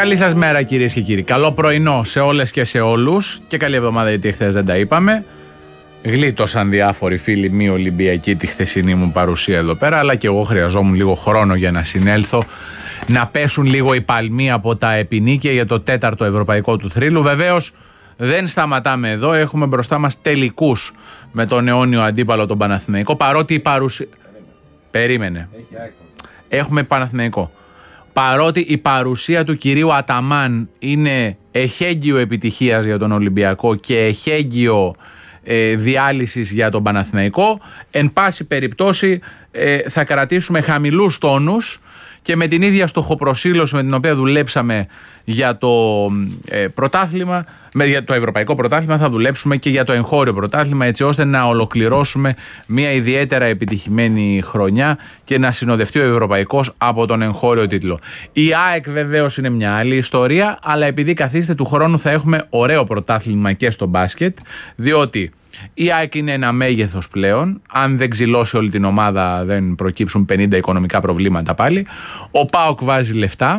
Καλή σας μέρα κυρίες και κύριοι. Καλό πρωινό σε όλες και σε όλους και καλή εβδομάδα, γιατί χθες δεν τα είπαμε. Γλίτωσαν διάφοροι φίλοι μη Ολυμπιακοί τη χθεσινή μου παρουσία εδώ πέρα, αλλά και εγώ χρειαζόμουν λίγο χρόνο για να συνέλθω, να πέσουν λίγο οι παλμοί από τα επινίκια για το 4ο ευρωπαϊκό του θρύλου. Βεβαίως δεν σταματάμε εδώ, έχουμε μπροστά μας τελικούς με τον αιώνιο αντίπαλο τον Παναθηναϊκό, παρότι η παρουσία... Περίμενε. Έχουμε Παναθηναϊκό. Παρότι η παρουσία του κυρίου Αταμάν είναι εχέγγυο επιτυχίας για τον Ολυμπιακό και εχέγγυο διάλυσης για τον Παναθηναϊκό, εν πάση περιπτώσει θα κρατήσουμε χαμηλούς τόνους και με την ίδια στοχοπροσήλωση με την οποία δουλέψαμε για το πρωτάθλημα, για το ευρωπαϊκό πρωτάθλημα, θα δουλέψουμε και για το εγχώριο πρωτάθλημα, έτσι ώστε να ολοκληρώσουμε μια ιδιαίτερα επιτυχημένη χρονιά και να συνοδευτεί ο ευρωπαϊκός από τον εγχώριο τίτλο. Η ΑΕΚ βεβαίως είναι μια άλλη ιστορία, αλλά επειδή καθίστε του χρόνου θα έχουμε ωραίο πρωτάθλημα και στο μπάσκετ, διότι η ΑΕΚ είναι ένα μέγεθος πλέον. Αν δεν ξυλώσει όλη την ομάδα, δεν προκύψουν 50 οικονομικά προβλήματα πάλι. Ο ΠΑΟΚ βάζει λεφτά.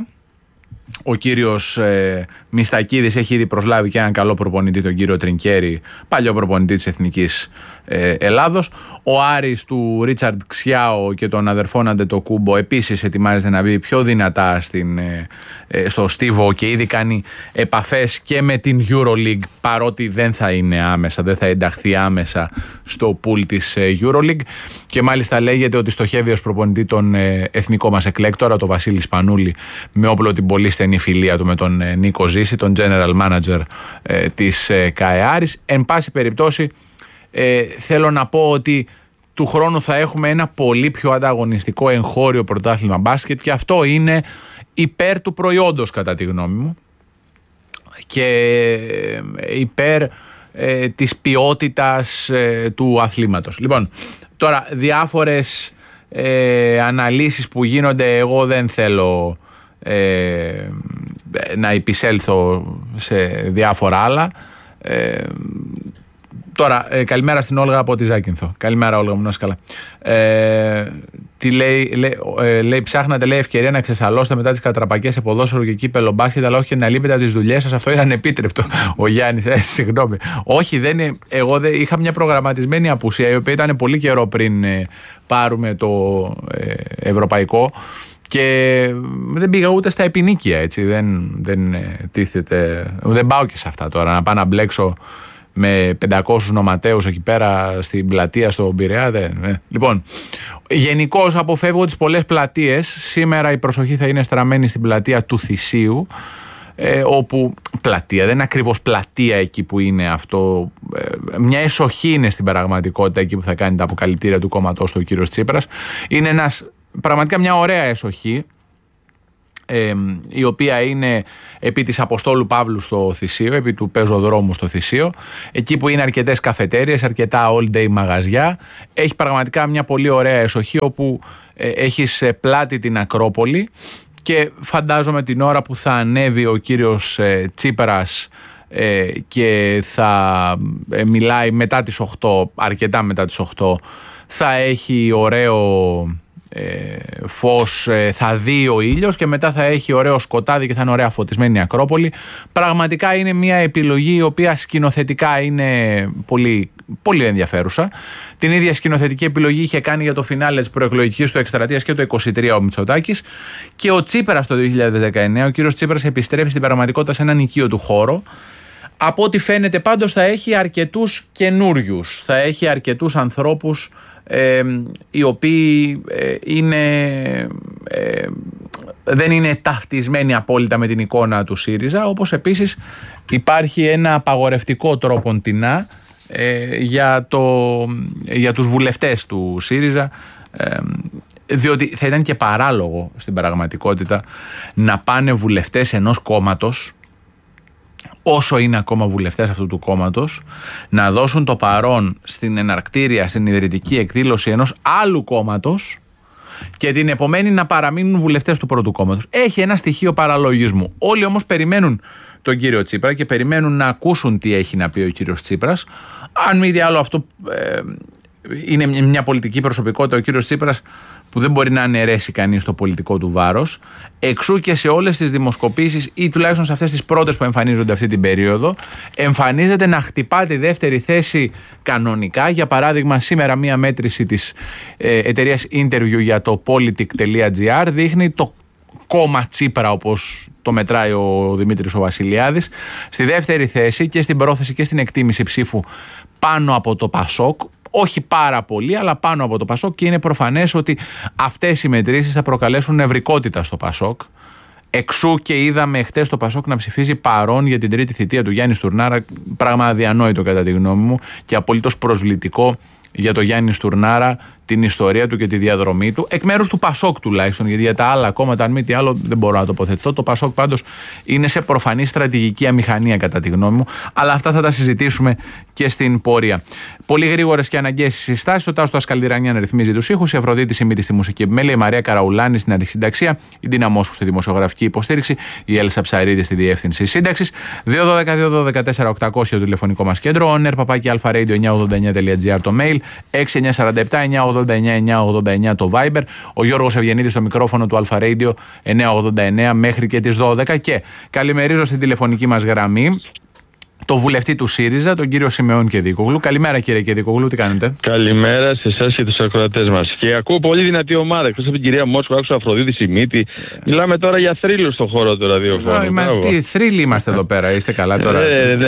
Ο κύριος Μιστακίδης έχει ήδη προσλάβει και έναν καλό προπονητή, τον κύριο Τρινκέρι, παλιό προπονητή της Εθνικής Ελλάδος. Ο Άρης του Ρίτσαρντ Ξιάο και των αδερφών Αντετοκούμπο επίσης ετοιμάζεται να μπει πιο δυνατά στο στίβο και ήδη κάνει επαφές και με την EuroLeague, παρότι δεν θα είναι άμεσα, δεν θα ενταχθεί άμεσα στο pool της EuroLeague, και μάλιστα λέγεται ότι στοχεύει ως προπονητή τον εθνικό μας εκλέκτορα, τον Βασίλη Σπανούλη, με όπλο την πολύ στενή φιλία του με τον Νίκο Ζήση, τον General Manager της ΚΑΕ Άρης. Εν πάση περιπτώσει, θέλω να πω ότι του χρόνου θα έχουμε ένα πολύ πιο ανταγωνιστικό εγχώριο πρωτάθλημα μπάσκετ, και αυτό είναι υπέρ του προϊόντος κατά τη γνώμη μου και υπέρ της ποιότητας του αθλήματος. Λοιπόν, τώρα διάφορες αναλύσεις που γίνονται, εγώ δεν θέλω να επισέλθω σε διάφορα άλλα. Τώρα, καλημέρα στην Όλγα από τη Ζάκυνθο. Καλημέρα, Όλγα μου, να είσαι καλά. Τι λέει, ψάχνατε, λέει, ευκαιρία να ξεσαλώσετε μετά τις κατραπακές σε ποδόσφαιρο και κύπελλο μπάσκετ, αλλά όχι και να λείπετε από τις δουλειές σας. Αυτό είναι ανεπίτρεπτο. Ο Γιάννης, συγγνώμη. Όχι, δεν είναι. Εγώ είχα μια προγραμματισμένη απουσία, η οποία ήταν πολύ καιρό πριν πάρουμε το ευρωπαϊκό. Και δεν πήγα ούτε στα επινίκια, έτσι. Δεν πάω και σε αυτά τώρα. Να πάω να μπλέξω με 500 νοματέους εκεί πέρα στην πλατεία στο Πειραιά. Λοιπόν, γενικώς αποφεύγω τις πολλές πλατείες. Σήμερα η προσοχή θα είναι στραμμένη στην πλατεία του Θησίου, όπου πλατεία, δεν είναι ακριβώς πλατεία εκεί που είναι αυτό, μια εσοχή είναι στην πραγματικότητα εκεί που θα κάνει τα αποκαλυπτήρια του κόμματος του ο κύριος Τσίπρας. Είναι πραγματικά μια ωραία εσοχή, η οποία είναι επί της Αποστόλου Παύλου στο Θησίο, επί του πεζοδρόμου στο Θησίο, εκεί που είναι αρκετές καφετέριες, αρκετά all day μαγαζιά. Έχει πραγματικά μια πολύ ωραία εσοχή, όπου έχεις πλάτη την Ακρόπολη, και φαντάζομαι την ώρα που θα ανέβει ο κύριος Τσίπρας και θα μιλάει μετά τις 8, αρκετά μετά τις 8, θα έχει ωραίο φως, θα δει ο ήλιος, και μετά θα έχει ωραίο σκοτάδι και θα είναι ωραία φωτισμένη η Ακρόπολη. Πραγματικά είναι μια επιλογή η οποία σκηνοθετικά είναι πολύ, πολύ ενδιαφέρουσα. Την ίδια σκηνοθετική επιλογή είχε κάνει για το φινάλε της προεκλογικής του εκστρατείας και το 23 ο Μητσοτάκης, και ο Τσίπρας το 2019, ο κύριος Τσίπρας επιστρέφει στην πραγματικότητα σε έναν οικείο του χώρο. Από ό,τι φαίνεται πάντως θα έχει αρκετούς καινούριους, θα έχει αρκετούς ανθρώπους οι οποίοι δεν είναι ταυτισμένοι απόλυτα με την εικόνα του ΣΥΡΙΖΑ, όπως επίσης υπάρχει ένα απαγορευτικό τρόποντινά για τους βουλευτές του ΣΥΡΙΖΑ, διότι θα ήταν και παράλογο στην πραγματικότητα να πάνε βουλευτές ενός κόμματος, όσο είναι ακόμα βουλευτές αυτού του κόμματος, να δώσουν το παρόν στην εναρκτήρια, στην ιδρυτική εκδήλωση ενός άλλου κόμματος, και την επομένη να παραμείνουν βουλευτές του πρώτου κόμματος. Έχει ένα στοιχείο παραλογισμού. Όλοι όμως περιμένουν τον κύριο Τσίπρα και περιμένουν να ακούσουν τι έχει να πει ο κύριος Τσίπρας. Αν μη τι άλλο, αυτό είναι μια πολιτική προσωπικότητα, ο κύριος Τσίπρας, που δεν μπορεί να αναιρέσει κανείς το πολιτικό του βάρος. Εξού και σε όλες τις δημοσκοπήσεις, ή τουλάχιστον σε αυτές τις πρώτες που εμφανίζονται αυτή την περίοδο, εμφανίζεται να χτυπά τη δεύτερη θέση κανονικά. Για παράδειγμα, σήμερα μία μέτρηση της εταιρείας Interview για το politic.gr δείχνει το κόμμα Τσίπρα, όπως το μετράει ο Δημήτρης ο Βασιλιάδης, στη δεύτερη θέση και στην πρόθεση και στην εκτίμηση ψήφου πάνω από το Πασόκ. Όχι πάρα πολύ, αλλά πάνω από το Πασόκ, και είναι προφανές ότι αυτές οι μετρήσεις θα προκαλέσουν νευρικότητα στο Πασόκ. Εξού και είδαμε χτες το Πασόκ να ψηφίζει παρόν για την τρίτη θητεία του Γιάννη Στουρνάρα, πράγμα αδιανόητο κατά τη γνώμη μου και απολύτως προσβλητικό για το Γιάννη Στουρνάρα, την ιστορία του και τη διαδρομή του, εκ μέρους του Πασόκ τουλάχιστον, γιατί για τα άλλα κόμματα, αν μη τι άλλο, δεν μπορώ να τοποθετηθώ. Το Πασόκ πάντως είναι σε προφανή στρατηγική αμηχανία κατά τη γνώμη μου, αλλά αυτά θα τα συζητήσουμε και στην πορεία. Πολύ γρήγορες και αναγκαίες συστάσεις. Ο Τάσος του Ασκαλντιρανιάν ρυθμίζει τους ήχους, η Αφροδίτη Σιμίτη στη μουσική επιμέλεια, η Μαρία Καραουλάνη στην αρχισυνταξία, η Ντίνα Μόσχου στη δημοσιογραφική υποστήριξη, η Έλσα Ψαρίδη στη διεύθυνση σύνταξης. 212-212-4-800 το τηλεφωνικό μας κέντρο, oner@alpharadio989.gr το mail, 6947-989-989 το Viber, ο Γιώργος Ευγενίδης στο μικρόφωνο του Alpha Radio 989 μέχρι και τις 12. Και καλημερίζω στην τηλεφωνική μας γραμμή το βουλευτή του ΣΥΡΙΖΑ, τον κύριο Σιμεών Κεδίκογλου. Καλημέρα, κύριε Κεδίκογλου, τι κάνετε? Καλημέρα σε εσάς και τους ακροατές μας. Και ακούω πολύ δυνατή ομάδα. Εκτός από την κυρία Μόσχου, άκουσα Αφροδίτη Σιμίτη. Μιλάμε τώρα για θρύλους στον χώρο του ραδιοφώνου. Τι θρύλοι είμαστε εδώ πέρα, είστε καλά τώρα?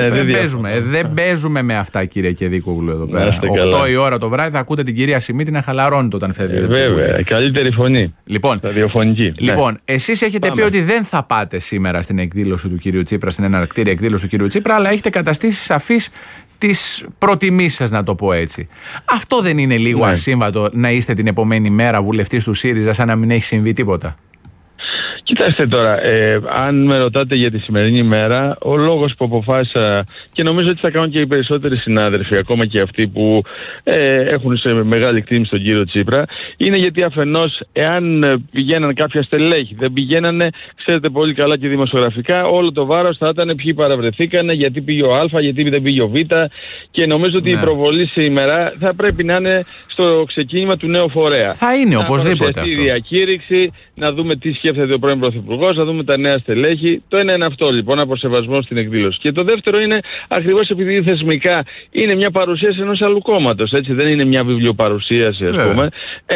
Δεν παίζουμε με αυτά, κύριε Κεδίκογλου, εδώ πέρα. 8 η ώρα το βράδυ θα ακούτε την κυρία Σιμίτη να χαλαρώνει όταν φεύγει. Βέβαια, καλύτερη φωνή. Ραδιοφωνική. Λοιπόν, εσείς έχετε πει ότι δεν θα πάτε σήμερα στην εκδήλωση του κυρίου Τσίπρα, στην εναρκτήρια εκδήλωση του κυρίου Τσίπρα, αλλά έχετε καταστήσει σαφής τις προτιμήσεις σας, να το πω έτσι. Αυτό δεν είναι λίγο ασύμβατο, να είστε την επομένη μέρα βουλευτής του ΣΥΡΙΖΑ σαν να μην έχει συμβεί τίποτα? Κοιτάξτε τώρα, αν με ρωτάτε για τη σημερινή μέρα, ο λόγος που αποφάσισα, και νομίζω ότι θα κάνουν και οι περισσότεροι συνάδελφοι, ακόμα και αυτοί που έχουν σε μεγάλη εκτίμηση τον κύριο Τσίπρα, είναι γιατί αφενός, εάν πηγαίναν κάποια στελέχη, δεν πηγαίνανε, ξέρετε πολύ καλά και δημοσιογραφικά, όλο το βάρος θα ήταν ποιοι παραβρεθήκανε, γιατί πήγε ο Α, γιατί δεν πήγε ο Β, και νομίζω ότι η προβολή σήμερα θα πρέπει να είναι στο ξεκίνημα του νέου φορέα. Θα είναι οπωσδήποτε αυτό. Στη διακήρυξη, να δούμε τι σκέφτεται ο πρώην Πρωθυπουργός, να δούμε τα νέα στελέχη. Το ένα είναι αυτό λοιπόν, από σεβασμό στην εκδήλωση. Και το δεύτερο είναι ακριβώς επειδή θεσμικά είναι μια παρουσίαση ενός άλλου κόμματος. Έτσι, δεν είναι μια βιβλιοπαρουσίαση, ας πούμε.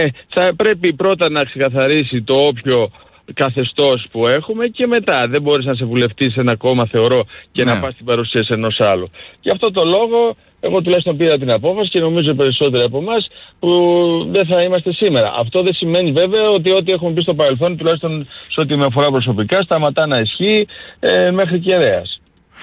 Θα πρέπει πρώτα να ξεκαθαρίσει το όποιο καθεστώς που έχουμε και μετά. Δεν μπορείς να σε βουλευτείς σε ένα κόμμα, θεωρώ, και να πας στην παρουσίαση ενός άλλου. Γι' αυτό το λόγο, εγώ τουλάχιστον πήρα την απόφαση και νομίζω περισσότεροι από εμάς που δεν θα είμαστε σήμερα. Αυτό δεν σημαίνει βέβαια ότι ό,τι έχουμε πει στο παρελθόν, τουλάχιστον σε ό,τι με αφορά προσωπικά, σταματά να ισχύει μέχρι κεραίας.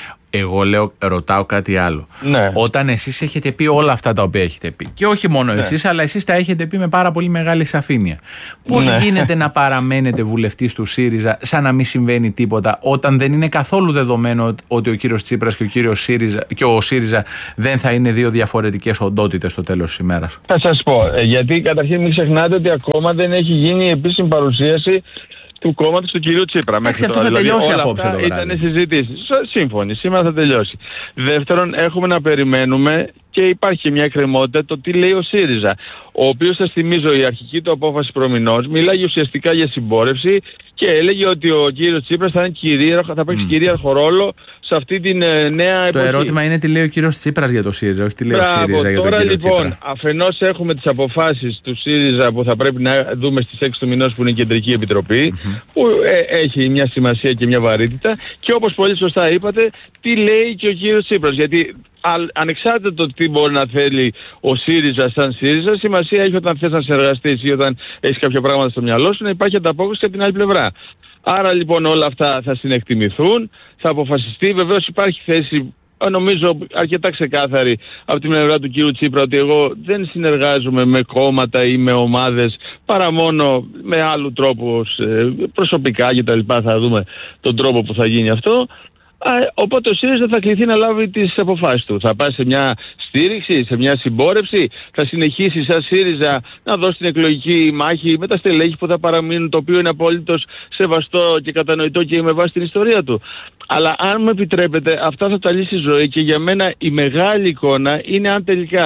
Εγώ ρωτάω κάτι άλλο. Όταν εσείς έχετε πει όλα αυτά τα οποία έχετε πει, και όχι μόνο εσείς, αλλά εσείς τα έχετε πει με πάρα πολύ μεγάλη σαφήνεια, πώς γίνεται να παραμένετε βουλευτής του ΣΥΡΙΖΑ σαν να μην συμβαίνει τίποτα, όταν δεν είναι καθόλου δεδομένο ότι ο κύριος Τσίπρας και ο κύριος ΣΥΡΙΖΑ και ο ΣΥΡΙΖΑ δεν θα είναι δύο διαφορετικές οντότητες στο τέλος της ημέρας? Θα σας πω, γιατί καταρχήν μην ξεχνάτε ότι ακόμα δεν έχει γίνει η επίσημη παρουσίαση του κόμματος του κυρίου Τσίπρα. Εντάξει, αυτό θα τελειώσει απόψε το βράδυ. Ήταν συζητήσεις. Σύμφωνοι, σήμερα θα τελειώσει. Δεύτερον, έχουμε να περιμένουμε και υπάρχει και μια εκκρεμότητα το τι λέει ο ΣΥΡΙΖΑ. Ο οποίος, σας θυμίζω, η αρχική του απόφαση προμηνός μιλάγε ουσιαστικά για συμπόρευση και έλεγε ότι ο κύριος Τσίπρας θα παίξει κυρίαρχο ρόλο σε αυτή την νέα εποχή. Το ερώτημα είναι τι λέει ο κύριος Τσίπρας για το ΣΥΡΙΖΑ, όχι τι λέει ο ΣΥΡΙΖΑ για τον κύριο Τσίπρα. Τώρα λοιπόν, αφενός έχουμε τις αποφάσεις του ΣΥΡΙΖΑ που θα πρέπει να δούμε στις 6 του μηνός, που είναι η Κεντρική Επιτροπή, που έχει μια σημασία και μια βαρύτητα, και όπως πολύ σωστά είπατε, τι λέει και ο κύριος Τσίπρας. Γιατί ανεξάρτητα το τι μπορεί να θέλει ο ΣΥΡΙΖΑ σαν ΣΥΡΙΖΑ, σημασία έχει όταν θες να συνεργαστείς ή όταν έχεις κάποια πράγματα στο μυαλό σου να υπάρχει ανταπόκριση από την άλλη πλευρά. Άρα λοιπόν όλα αυτά θα συνεκτιμηθούν, θα αποφασιστεί. Βεβαίως υπάρχει θέση, νομίζω αρκετά ξεκάθαρη από την πλευρά του κύριου Τσίπρα, ότι εγώ δεν συνεργάζομαι με κόμματα ή με ομάδες παρά μόνο με άλλου τρόπους προσωπικά κτλ. Θα δούμε τον τρόπο που θα γίνει αυτό. Οπότε ο ΣΥΡΙΖΑ θα κληθεί να λάβει τις αποφάσεις του. Θα πάει σε μια στήριξη, σε μια συμπόρευση, θα συνεχίσει σαν ΣΥΡΙΖΑ να δώσει την εκλογική μάχη με τα στελέχη που θα παραμείνουν, το οποίο είναι απόλυτος σεβαστό και κατανοητό και με βάση την ιστορία του. Αλλά αν μου επιτρέπετε, αυτά θα τα λύσει η ζωή, και για μένα η μεγάλη εικόνα είναι αν τελικά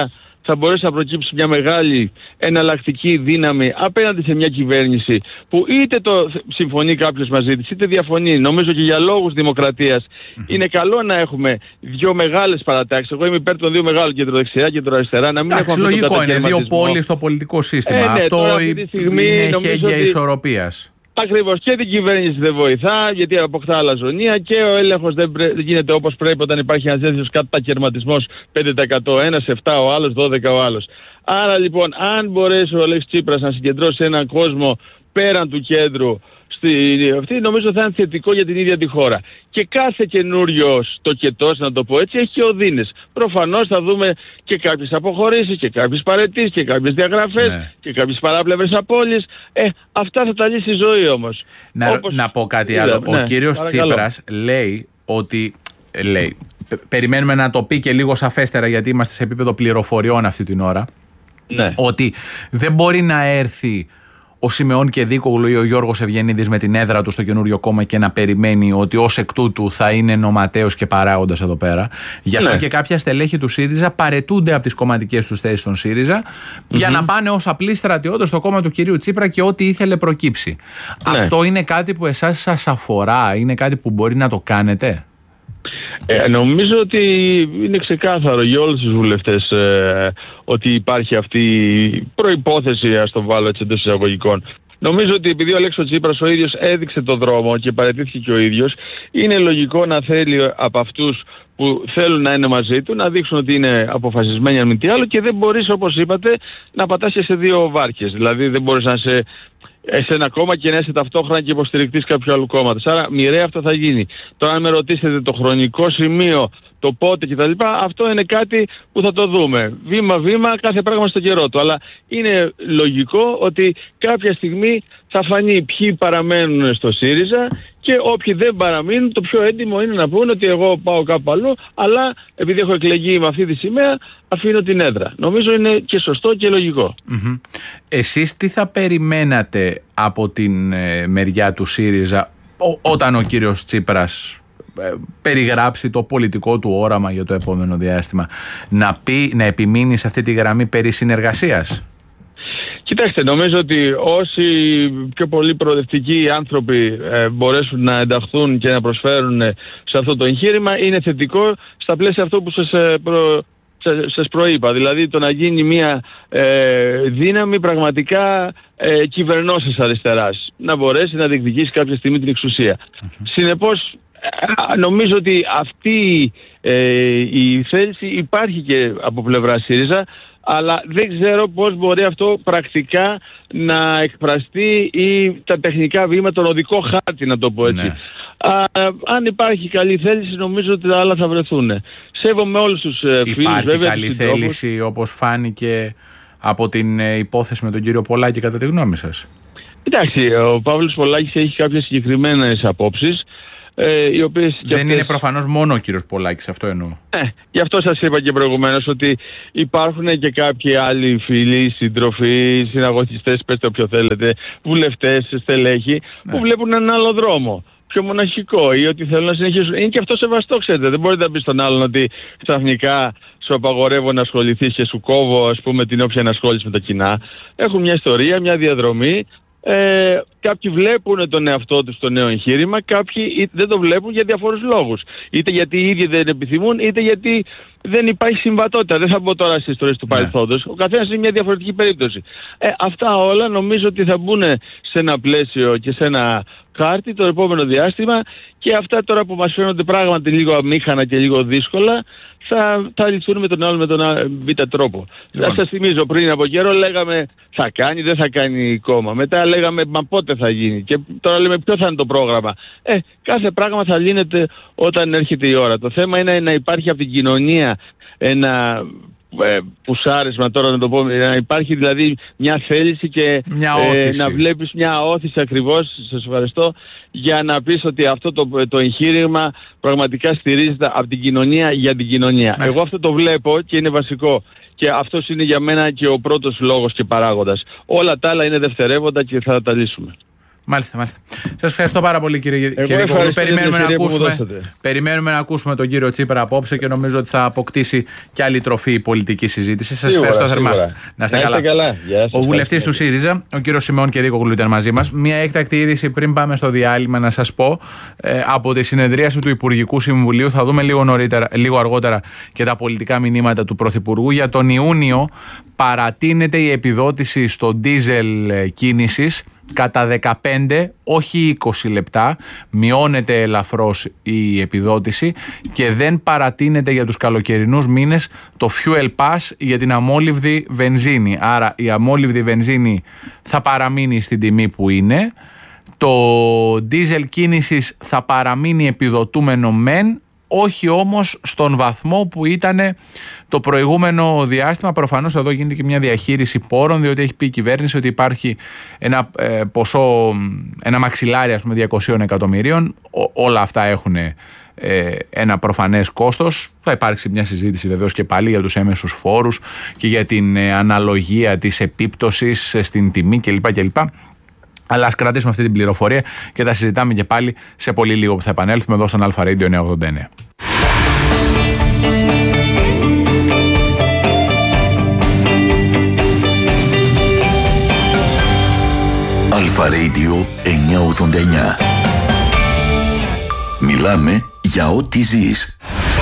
θα μπορέσει να προκύψει μια μεγάλη εναλλακτική δύναμη απέναντι σε μια κυβέρνηση που είτε το συμφωνεί κάποιος μαζί της είτε διαφωνεί. Νομίζω και για λόγους δημοκρατίας είναι καλό να έχουμε δύο μεγάλες παρατάξεις. Εγώ είμαι υπέρ των δύο μεγάλων, κεντροδεξιά και κεντροαριστερά. Να μην έχουμε λογικό είναι, δύο πόλεις στο πολιτικό σύστημα. Ναι, αυτό είναι εχέγγυα ισορροπίας. Ακριβώς, και την κυβέρνηση δεν βοηθά γιατί αποκτά αλαζονία και ο έλεγχος δεν γίνεται όπως πρέπει όταν υπάρχει ένας τέτοιος κατακαιρματισμός 5% ένας, 7 ο άλλος, 12 ο άλλος. Άρα λοιπόν, αν μπορέσει ο Αλέξης Τσίπρας να συγκεντρώσει έναν κόσμο πέραν του κέντρου, αυτή νομίζω θα είναι θετικό για την ίδια τη χώρα. Και κάθε καινούριος τοκετός, να το πω έτσι, έχει οδύνες. Προφανώς θα δούμε και κάποιες αποχωρήσεις και κάποιες παραιτήσεις και κάποιες διαγραφές και κάποιες παράπλευρες απώλειες. Αυτά θα τα λύσει η ζωή όμως. Να πω κάτι άλλο. Ο κύριος Τσίπρας λέει ότι... περιμένουμε να το πει και λίγο σαφέστερα γιατί είμαστε σε επίπεδο πληροφοριών αυτή την ώρα. Ναι. Ότι δεν μπορεί να έρθει ο Σιμεών Κεδίκογλου ή ο Γιώργος Ευγενίδης με την έδρα του στο καινούριο κόμμα και να περιμένει ότι ως εκ τούτου θα είναι νοματέος και παράγοντας εδώ πέρα. Γι' αυτό και κάποια στελέχη του ΣΥΡΙΖΑ παρετούνται από τις κομματικές τους θέσεις των ΣΥΡΙΖΑ για να πάνε ως απλοί στρατιώτες στο κόμμα του κυρίου Τσίπρα και ό,τι ήθελε προκύψει. Αυτό είναι κάτι που εσάς σας αφορά, είναι κάτι που μπορεί να το κάνετε? Νομίζω ότι είναι ξεκάθαρο για όλους τους βουλευτές ότι υπάρχει αυτή η προϋπόθεση, ας το βάλω έτσι εντός εισαγωγικών. Νομίζω ότι επειδή ο Αλέξης Τσίπρας ο ίδιος έδειξε το δρόμο και παραιτήθηκε και ο ίδιος, είναι λογικό να θέλει από αυτούς που θέλουν να είναι μαζί του να δείξουν ότι είναι αποφασισμένοι αν μη τι άλλο και δεν μπορείς, όπως είπατε, να πατάς σε δύο βάρκες. Δηλαδή δεν μπορείς να είσαι σε ένα κόμμα και να είσαι ταυτόχρονα και υποστηρικτής κάποιου άλλου κόμματος. Άρα μοιραία αυτό θα γίνει. Τώρα αν με ρωτήσετε το χρονικό σημείο, το πότε κτλ. Αυτό είναι κάτι που θα το δούμε. Βήμα-βήμα, κάθε πράγμα στο καιρό του. Αλλά είναι λογικό ότι κάποια στιγμή θα φανεί ποιοι παραμένουν στο ΣΥΡΙΖΑ και όποιοι δεν παραμείνουν, το πιο έντιμο είναι να πούνε ότι εγώ πάω κάπου αλλού, αλλά επειδή έχω εκλεγεί με αυτή τη σημαία, αφήνω την έδρα. Νομίζω είναι και σωστό και λογικό. Εσείς τι θα περιμένατε από την μεριά του ΣΥΡΙΖΑ όταν ο κύριος Τσίπρας περιγράψει το πολιτικό του όραμα για το επόμενο διάστημα, να επιμείνει σε αυτή τη γραμμή περί συνεργασίας? Κοιτάξτε, νομίζω ότι όσοι πιο πολύ προοδευτικοί άνθρωποι μπορέσουν να ενταχθούν και να προσφέρουν σε αυτό το εγχείρημα, είναι θετικό στα πλαίσια αυτό που σας προείπα. Δηλαδή το να γίνει μια δύναμη πραγματικά κυβερνώσης αριστεράς, να μπορέσει να διεκδικήσει κάποια στιγμή την εξουσία. Συνεπώς, νομίζω ότι αυτή η θέληση υπάρχει και από πλευρά ΣΥΡΙΖΑ, αλλά δεν ξέρω πώς μπορεί αυτό πρακτικά να εκφραστεί ή τα τεχνικά βήματα, τον οδικό χάρτη, να το πω έτσι. Αν υπάρχει καλή θέληση, νομίζω ότι τα άλλα θα βρεθούν. Σέβομαι όλους τους φίλους. Υπάρχει καλή θέληση όπως φάνηκε από την υπόθεση με τον κύριο Πολάκη, κατά τη γνώμη σας? Εντάξει, ο Παύλος Πολάκης έχει κάποιες συγκεκριμένες απόψεις. Δεν είναι προφανώς μόνο ο κύριος Πολάκης, αυτό εννοώ. Γι' αυτό σας είπα και προηγουμένως ότι υπάρχουν και κάποιοι άλλοι φίλοι, σύντροφοι, συναγωνιστές, πέστε όποιο θέλετε, βουλευτές, στελέχοι, που βλέπουν έναν άλλο δρόμο, πιο μοναχικό, ή ότι θέλουν να συνεχίσουν. Είναι και αυτό σεβαστό, ξέρετε. Δεν μπορείτε να πει στον άλλον ότι ξαφνικά σου απαγορεύω να ασχοληθείς και σου κόβω, ας πούμε, την όποια ενασχόληση με τα κοινά. Έχουν μια ιστορία, μια διαδρομή. Κάποιοι βλέπουν τον εαυτό τους στο νέο εγχείρημα, κάποιοι δεν το βλέπουν για διαφόρους λόγους. Είτε γιατί οι ίδιοι δεν επιθυμούν, είτε γιατί δεν υπάρχει συμβατότητα. Δεν θα μπω τώρα στις ιστορίες του παρελθόντος. Ο καθένας είναι μια διαφορετική περίπτωση. Αυτά όλα νομίζω ότι θα μπουν σε ένα πλαίσιο και σε ένα χάρτη το επόμενο διάστημα, και αυτά τώρα που μας φαίνονται πράγματι λίγο αμήχανα και λίγο δύσκολα θα λυθούν με τον άλλο, με τον β' τρόπο. Θα σας θυμίζω, πριν από καιρό λέγαμε θα κάνει, δεν θα κάνει κόμμα. Μετά λέγαμε μα πότε θα γίνει. Και τώρα λέμε ποιο θα είναι το πρόγραμμα. Κάθε πράγμα θα λύνεται όταν έρχεται η ώρα. Το θέμα είναι να υπάρχει από την κοινωνία ένα πουσάρισμα, τώρα να το πω, να υπάρχει δηλαδή μια θέληση και να βλέπεις μια όθηση, ακριβώς, σας ευχαριστώ, για να πεις ότι αυτό το εγχείρημα πραγματικά στηρίζεται από την κοινωνία για την κοινωνία. Εγώ αυτό το βλέπω και είναι βασικό. Και αυτός είναι για μένα και ο πρώτος λόγος και παράγοντας. Όλα τα άλλα είναι δευτερεύοντα και θα τα λύσουμε. Μάλιστα. Σας ευχαριστώ πάρα πολύ, κύριε Κούλου. Περιμένουμε να ακούσουμε τον κύριο Τσίπρα απόψε και νομίζω ότι θα αποκτήσει και άλλη τροφή η πολιτική συζήτηση. Σας ευχαριστώ θερμά. Να είστε καλά. Ο βουλευτής του ΣΥΡΙΖΑ, ο κύριος Σιμεών Κεδίκογλου, ήταν μαζί μας. Μια έκτακτη είδηση πριν πάμε στο διάλειμμα να σας πω. Από τη συνεδρίαση του Υπουργικού Συμβουλίου θα δούμε λίγο αργότερα και τα πολιτικά μηνύματα του Πρωθυπουργού. Για τον Ιούνιο παρατείνεται η επιδότηση στο ντίζελ κίνησης κατά 15, όχι 20 λεπτά, μειώνεται ελαφρώς η επιδότηση και δεν παρατείνεται για τους καλοκαιρινούς μήνες το fuel pass για την αμόλυβδη βενζίνη. Άρα η αμόλυβδη βενζίνη θα παραμείνει στην τιμή που είναι, το ντίζελ κίνησης θα παραμείνει επιδοτούμενο μεν, όχι όμως στον βαθμό που ήταν το προηγούμενο διάστημα. Προφανώς εδώ γίνεται και μια διαχείριση πόρων, διότι έχει πει η κυβέρνηση ότι υπάρχει ένα ποσό, ένα μαξιλάρι ας πούμε 200 εκατομμυρίων. Όλα αυτά έχουν ένα προφανές κόστος. Θα υπάρξει μια συζήτηση βεβαίως και πάλι για τους έμεσους φόρους και για την αναλογία της επίπτωσης στην τιμή κλπ. Αλλά ας κρατήσουμε αυτή την πληροφορία και τα συζητάμε και πάλι σε πολύ λίγο που θα επανέλθουμε εδώ στον Αλφα Radio 989. Αλφα Radio 989. Μιλάμε για ό,τι ζεις.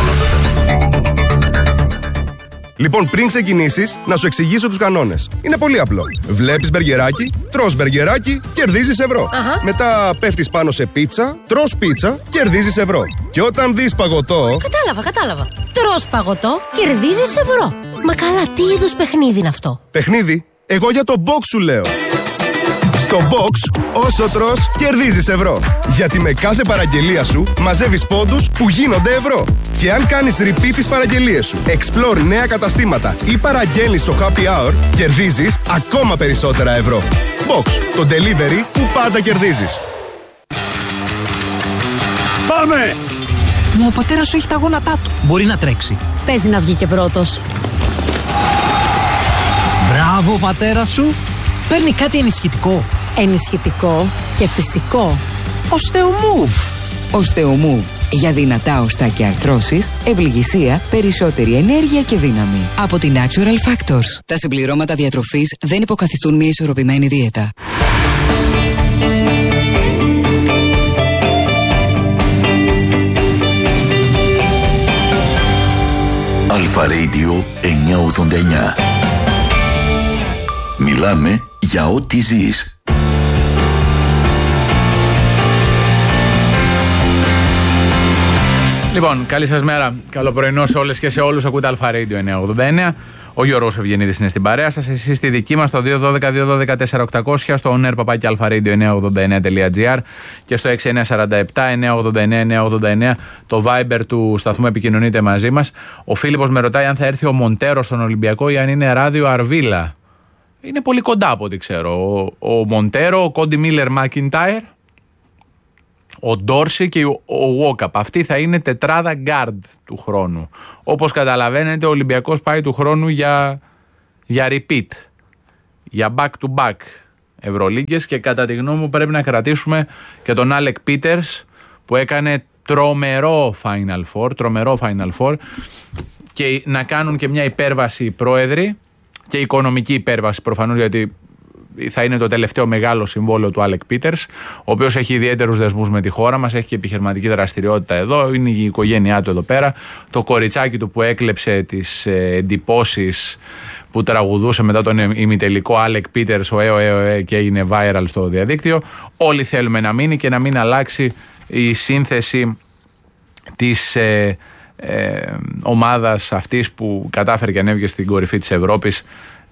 Λοιπόν, πριν ξεκινήσεις, να σου εξηγήσω τους κανόνες. Είναι πολύ απλό. Βλέπεις μπεργκεράκι, τρως μπεργκεράκι, κερδίζεις ευρώ. Μετά πέφτεις πάνω σε πίτσα, τρως πίτσα, κερδίζεις ευρώ. Και όταν δεις παγωτό... Κατάλαβα. Τρως παγωτό, κερδίζεις ευρώ. Μα καλά, τι είδους παιχνίδι είναι αυτό? Παιχνίδι? Εγώ για το box σου λέω. Στο box, όσο τρως, κερδίζεις ευρώ. Γιατί με κάθε παραγγελία σου μαζεύεις πόντους που γίνονται ευρώ. Και αν κάνεις repeat τις παραγγελίες σου, explore νέα καταστήματα ή παραγγέλνεις στο happy hour, κερδίζεις ακόμα περισσότερα ευρώ. Box, το delivery που πάντα κερδίζεις. Πάμε! Μα ο πατέρας σου έχει τα γόνατά του. Μπορεί να τρέξει. Παίζει να βγει και πρώτος. Μπράβο, πατέρα σου. Παίρνει κάτι ενισχυτικό. Ενισχυτικό και φυσικό. Osteomove. Osteomove. Για δυνατά οστά και αρθρώσεις, ευληγησία, περισσότερη ενέργεια και δύναμη. Από τη Natural Factors. Τα συμπληρώματα διατροφής δεν υποκαθιστούν μια ισορροπημένη δίαιτα. Αλφα Radio 989. Μιλάμε για ό,τι ζεις. Λοιπόν, καλή σας μέρα. Καλό πρωινό σε όλες και σε όλους. Ακούτε Αλφα Radio 989. Ο Γιώργος Ευγενίδης είναι στην παρέα σας. Εσείς στη δική μας στο 212-212-4800, στο onr@alpharadio989.gr και στο 6947-989-989 το Viber του σταθμού. Επικοινωνείτε μαζί μας. Ο Φίλιππος με ρωτάει αν θα έρθει ο Μοντέρο στον Ολυμπιακό ή αν είναι ράδιο Αρβίλα. Είναι πολύ κοντά από ό,τι ξέρω. Ο Μοντέρο, ο Κόντι Μίλερ Μακιντάιρ, ο Ντόρση και ο Βόκαπ. Αυτή θα είναι τετράδα guard του χρόνου. Όπως καταλαβαίνετε, ο Ολυμπιακός πάει του χρόνου για repeat, για back to back Ευρωλίγκες και κατά τη γνώμη μου πρέπει να κρατήσουμε και τον Άλεκ Πίτερς που έκανε τρομερό Final Four και να κάνουν και μια υπέρβαση οι πρόεδροι και οικονομική υπέρβαση προφανώς, γιατί θα είναι το τελευταίο μεγάλο συμβόλαιο του Άλεκ Πίτερς, ο οποίος έχει ιδιαίτερους δεσμούς με τη χώρα μας, έχει και επιχειρηματική δραστηριότητα εδώ, είναι η οικογένειά του εδώ πέρα, το κοριτσάκι του που έκλεψε τις εντυπώσεις που τραγουδούσε μετά τον ημιτελικό Άλεκ Πίτερς, ο και έγινε viral στο διαδίκτυο. Όλοι θέλουμε να μείνει και να μην αλλάξει η σύνθεση της ομάδας αυτής που κατάφερε και ανέβηκε στην κορυφή της Ευρώπης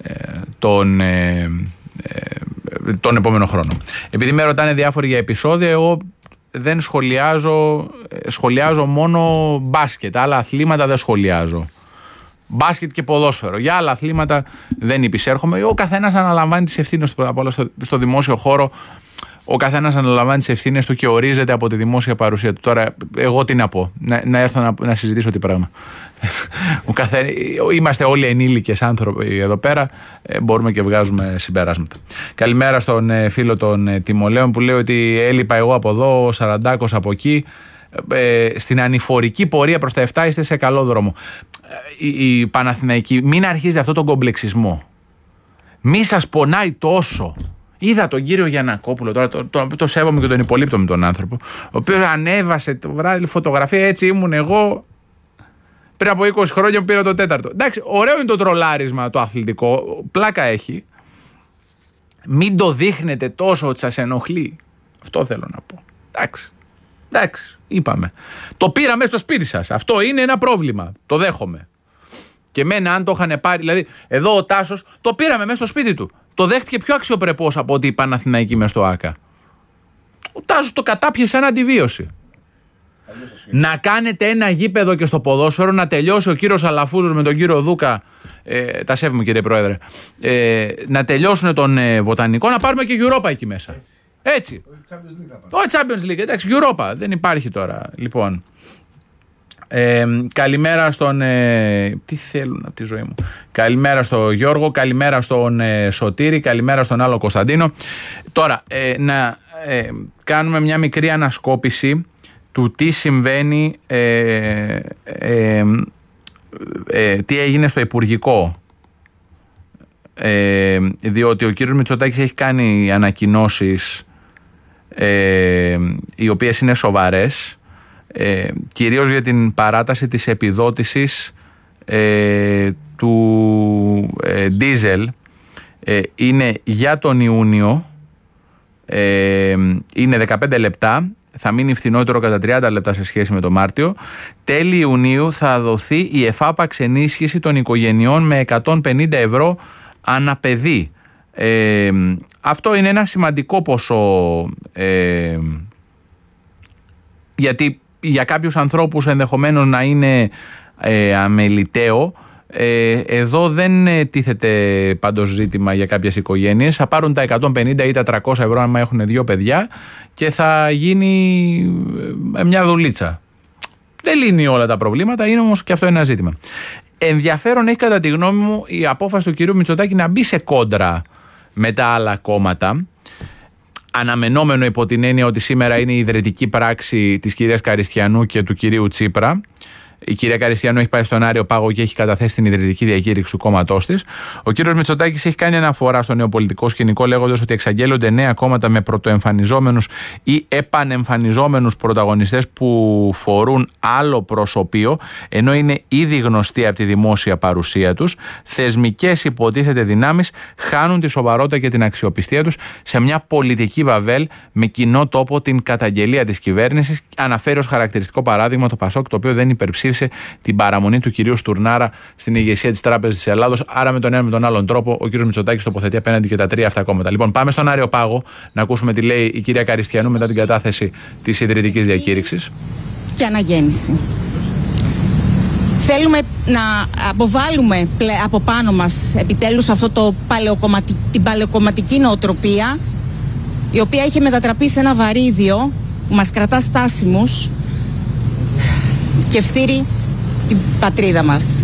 τον επόμενο χρόνο. Επειδή με ρωτάνε διάφοροι για επεισόδια, εγώ δεν σχολιάζω μόνο μπάσκετ, άλλα αθλήματα δεν σχολιάζω. Μπάσκετ και ποδόσφαιρο. Για άλλα αθλήματα δεν υπησέρχομαι. Ο καθένας αναλαμβάνει τις ευθύνες του πρώτα απ' όλα στο δημόσιο χώρο. ο καθένας αναλαμβάνει τις ευθύνες του και ορίζεται από τη δημόσια παρουσία του. Τώρα, εγώ τι να πω, να έρθω να συζητήσω τι πράγμα. Είμαστε όλοι ενήλικες άνθρωποι εδώ πέρα, μπορούμε και βγάζουμε συμπεράσματα. Καλημέρα στον φίλο των Τιμολέων που λέει ότι έλειπα εγώ από εδώ, ο Σαραντάκος από εκεί. Στην ανηφορική πορεία προς τα 7 είστε σε καλό δρόμο. Η Παναθηναϊκή, μην αρχίζετε αυτό τον κομπλεξισμό. Μη σας πονάει τόσο. Είδα τον κύριο Γιαννακόπουλο, τώρα το σέβομαι και τον υπολείπτω με τον άνθρωπο, ο οποίος ανέβασε το βράδυ φωτογραφία, έτσι ήμουν εγώ πριν από 20 χρόνια που πήρα το 4ο. Εντάξει, ωραίο είναι το τρολάρισμα το αθλητικό, πλάκα έχει. Μην το δείχνετε τόσο ότι σας ενοχλεί. Αυτό θέλω να πω. Εντάξει, είπαμε. Το πήραμε στο σπίτι σας. Αυτό είναι ένα πρόβλημα. Το δέχομαι. Και εμένα, αν το είχαν πάρει, δηλαδή, εδώ ο Τάσος το πήραμε μέσα στο σπίτι του. Το δέχτηκε πιο αξιοπρεπώς από ότι η Παναθηναϊκή μες στο ΆΚΑ. Ο Τάσος το κατάπιεσε σαν αντιβίωση. Να κάνετε ένα γήπεδο και στο ποδόσφαιρο, να τελειώσει ο κύριος Αλαφούζος με τον κύριο Δούκα. Τα σέβομαι, κύριε Πρόεδρε. Να τελειώσουν τον Βοτανικό, να πάρουμε και Europa εκεί μέσα. Έτσι. Το Champions League, εντάξει, Europa. Δεν υπάρχει τώρα. Λοιπόν. Καλημέρα στον. Τι θέλουν από τη ζωή μου. Καλημέρα στον Γιώργο, καλημέρα στον Σωτήρη, καλημέρα στον άλλο Κωνσταντίνο. Τώρα, να κάνουμε μια μικρή ανασκόπηση του τι συμβαίνει, τι έγινε στο Υπουργικό. Διότι ο κύριος Μητσοτάκης έχει κάνει ανακοινώσεις οι οποίες είναι σοβαρές, κυρίως για την παράταση της επιδότησης του ντίζελ. Είναι για τον Ιούνιο, είναι 15 λεπτά, θα μείνει φθηνότερο κατά 30 λεπτά σε σχέση με το Μάρτιο. Τέλη Ιουνίου θα δοθεί η εφάπαξ ενίσχυση των οικογενειών με 150 ευρώ ανά παιδί. Αυτό είναι ένα σημαντικό ποσό, γιατί για κάποιους ανθρώπους ενδεχομένως να είναι αμεληταίο. Εδώ δεν τίθεται πάντως ζήτημα για κάποιες οικογένειες. Θα πάρουν τα 150 ή τα 300 ευρώ αν έχουν 2 παιδιά και θα γίνει μια δουλίτσα. Δεν λύνει όλα τα προβλήματα, είναι όμως και αυτό ένα ζήτημα. Ενδιαφέρον έχει κατά τη γνώμη μου η απόφαση του κυρίου Μητσοτάκη να μπει σε κόντρα με τα άλλα κόμματα. Αναμενόμενο υπό την έννοια ότι σήμερα είναι η ιδρυτική πράξη της κυρίας Καριστιανού και του κυρίου Τσίπρα. Η κυρία Καριστιανού έχει πάει στον Άριο Πάγο και έχει καταθέσει την ιδρυτική διακήρυξη του κόμματός της. Ο κύριος Μητσοτάκης έχει κάνει αναφορά στο νεοπολιτικό σκηνικό, λέγοντας ότι εξαγγέλλονται νέα κόμματα με πρωτοεμφανιζόμενους ή επανεμφανιζόμενους πρωταγωνιστές που φορούν άλλο προσωπείο, ενώ είναι ήδη γνωστοί από τη δημόσια παρουσία τους. Θεσμικές υποτίθεται δυνάμεις χάνουν τη σοβαρότητα και την αξιοπιστία τους σε μια πολιτική βαβέλ με κοινό τόπο την καταγγελία της κυβέρνησης. Αναφέρει ως χαρακτηριστικό παράδειγμα το Πασόκ, το οποίο δεν υπερψήφισε την παραμονή του κυρίου Στουρνάρα στην ηγεσία της Τράπεζας της Ελλάδος. Άρα, με τον ένα με τον άλλον τρόπο, ο κύριος Μητσοτάκης τοποθετεί απέναντι και τα 3 αυτά κόμματα. Λοιπόν, πάμε στον Άριο Πάγο να ακούσουμε τι λέει η κυρία Καριστιανού μετά την κατάθεση της ιδρυτικής διακήρυξης. Και αναγέννηση. Θέλουμε να αποβάλουμε από πάνω μας επιτέλους αυτό την παλαιοκομματική νοοτροπία, η οποία έχει μετατραπεί σε ένα βαρύδιο που μας κρατά στάσιμους και φθείρει την πατρίδα μας.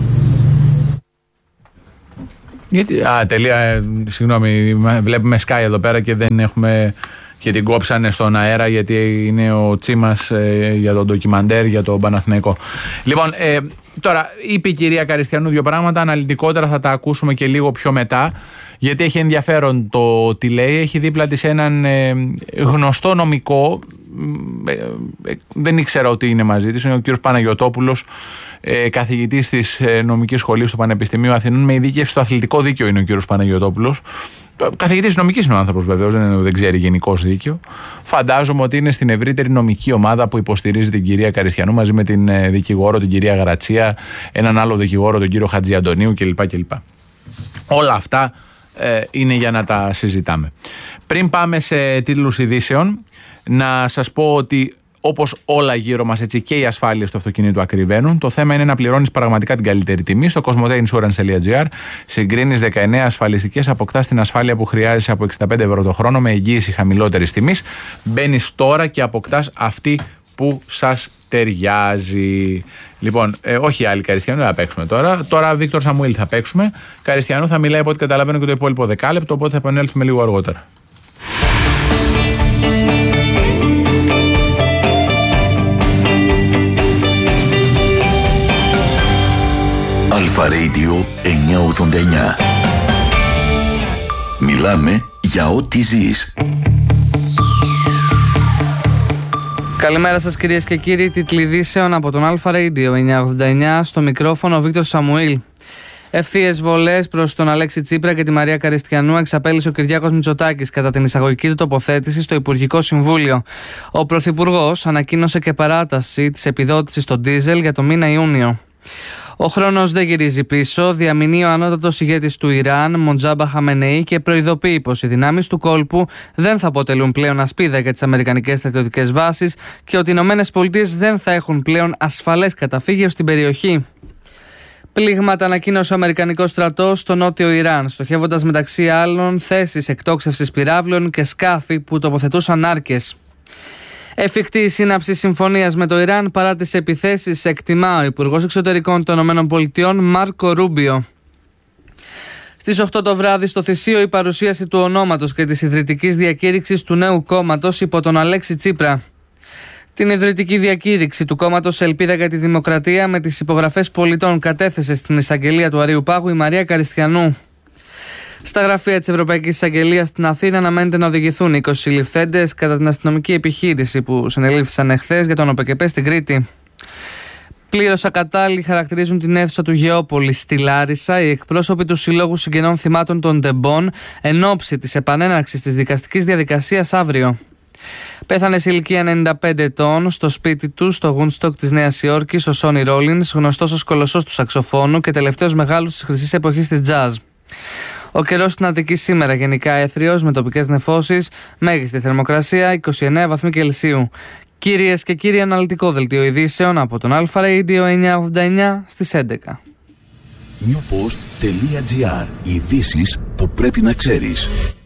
Γιατί, τελεία, συγγνώμη, βλέπουμε Sky εδώ πέρα και δεν έχουμε, και την κόψανε στον αέρα γιατί είναι ο Τσίμας για τον ντοκιμαντέρ για τον Παναθηναϊκό. Λοιπόν, τώρα είπε η κυρία Καριστιανού 2 πράγματα, αναλυτικότερα θα τα ακούσουμε και λίγο πιο μετά, γιατί έχει ενδιαφέρον το τι λέει. Έχει δίπλα της έναν γνωστό νομικό, δεν ήξερα ότι είναι μαζί της, είναι ο κύριος Παναγιωτόπουλος, καθηγητής της νομικής σχολής του Πανεπιστημίου Αθηνών με ειδίκευση στο αθλητικό δίκαιο είναι ο κύριος Παναγιωτόπουλος. Καθηγητής νομικής είναι ο άνθρωπος βεβαίως, δεν ξέρει γενικώς δίκαιο. Φαντάζομαι ότι είναι στην ευρύτερη νομική ομάδα που υποστηρίζει την κυρία Καριστιανού μαζί με την δικηγόρο την κυρία Γρατσία, έναν άλλο δικηγόρο τον κύριο Χατζιαντονίου κλπ. Όλα αυτά είναι για να τα συζητάμε. Πριν πάμε σε τίτλους ειδήσεων, να σας πω ότι όπως όλα γύρω μας, έτσι και οι ασφάλειες του αυτοκινήτου ακριβένουν. Το θέμα είναι να πληρώνεις πραγματικά την καλύτερη τιμή. Στο cosmodeinsurance.gr συγκρίνεις 19 ασφαλιστικές, αποκτάς την ασφάλεια που χρειάζεσαι από 65 ευρώ το χρόνο με εγγύηση χαμηλότερης τιμής. Μπαίνεις τώρα και αποκτάς αυτή που σας ταιριάζει. Λοιπόν, όχι άλλοι Καριστιανού θα παίξουμε τώρα. Τώρα Βίκτορ Σαμουήλ θα παίξουμε. Καριστιανού θα μιλάει από ό,τι καταλαβαίνω και το υπόλοιπο δεκάλεπτο, οπότε θα επανέλθουμε λίγο αργότερα. Αλφα Radio 989. Μιλάμε για ό,τι ζεις. Καλημέρα σας κυρίες και κύριοι, τίτλοι ειδήσεων από τον Αλφα Radio 989, στο μικρόφωνο ο Βίκτορ Σαμουήλ. Ευθείες βολές προς τον Αλέξη Τσίπρα και τη Μαρία Καριστιανού εξαπέλυσε ο Κυριάκος Μητσοτάκης κατά την εισαγωγική του τοποθέτηση στο Υπουργικό Συμβούλιο. Ο Πρωθυπουργός ανακοίνωσε και παράταση της επιδότησης στο ντίζελ για το μήνα Ιούνιο. Ο χρόνος δεν γυρίζει πίσω, διαμηνεί ο ανώτατος ηγέτης του Ιράν, Μοτζάμπα Χαμενεή, και προειδοποιεί πως οι δυνάμεις του κόλπου δεν θα αποτελούν πλέον ασπίδα για τις αμερικανικές στρατιωτικές βάσεις και ότι οι ΗΠΑ δεν θα έχουν πλέον ασφαλές καταφύγιο στην περιοχή. Πλήγματα ανακοίνωσε ο Αμερικανικός στρατός στο νότιο Ιράν, στοχεύοντας μεταξύ άλλων θέσεις εκτόξευσης πυράβλων και σκάφη που τοποθετούσαν άρκες. Εφικτή η σύναψη συμφωνίας με το Ιράν παρά τις επιθέσεις, εκτιμά ο Υπουργός Εξωτερικών των ΗΠΑ Μάρκο Ρούμπιο. Στις 8 το βράδυ στο Θησίο η παρουσίαση του ονόματος και της ιδρυτικής διακήρυξης του νέου κόμματος υπό τον Αλέξη Τσίπρα. Την ιδρυτική διακήρυξη του κόμματος Ελπίδα για τη Δημοκρατία με τις υπογραφές πολιτών κατέθεσε στην εισαγγελία του Αρείου Πάγου η Μαρία Καριστιανού. Στα γραφεία της Ευρωπαϊκής Εισαγγελίας στην Αθήνα αναμένεται να οδηγηθούν 20 συλληφθέντες κατά την αστυνομική επιχείρηση που συνελήφθησαν εχθές για τον ΟΠΕΚΕΠΕ στην Κρήτη. Πλήρως ακατάλληλοι χαρακτηρίζουν την αίθουσα του Γεώπολη στη Λάρισα οι εκπρόσωποι του Συλλόγου Συγγενών Θυμάτων των Ντεμπών εν ώψη της επανέναρξης της δικαστικής διαδικασίας αύριο. Πέθανε σε ηλικία 95 ετών στο σπίτι του στο Γούνστοκ της Νέας Υόρκης ο Σόνι Ρόλινς, γνωστός ως κολοσσός του σαξοφώνου και τελευταίος μεγάλος της χρυσής εποχής της τζαζ. Ο καιρός στην Αττική σήμερα γενικά έθριος με τοπικές νεφώσεις, μέγιστη θερμοκρασία 29 βαθμοί Κελσίου. Κυρίες και κύριοι, αναλυτικό δελτίο ειδήσεων από τον Αλφα Radio 989 στις 11. Newpost.gr. Ειδήσεις που πρέπει να ξέρεις.